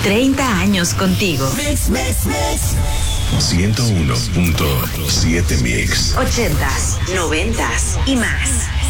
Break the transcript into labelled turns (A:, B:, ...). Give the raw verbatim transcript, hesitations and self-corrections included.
A: treinta años contigo.
B: Mix, mix, mix.
C: ciento uno punto siete Mix.
A: ochentas, noventas y más.